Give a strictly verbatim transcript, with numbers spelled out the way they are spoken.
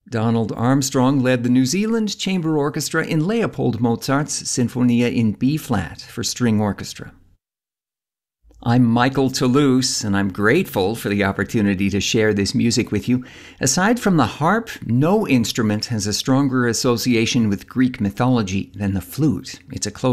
Donald Armstrong led the New Zealand Chamber Orchestra in Leopold Mozart's Sinfonia in B-flat for string orchestra. I'm Michael Toulouse, and I'm grateful for the opportunity to share this music with you. Aside from the harp, no instrument has a stronger association with Greek mythology than the flute. It's a close